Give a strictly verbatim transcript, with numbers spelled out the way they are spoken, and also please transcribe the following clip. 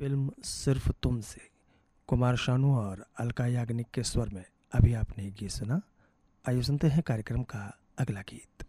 Film सिर्फ तुम से कुमार शानू और अलका याग्निक के स्वर में अभी आपने ये गीत सुना। आइए सुनते हैं कार्यक्रम का अगला गीत।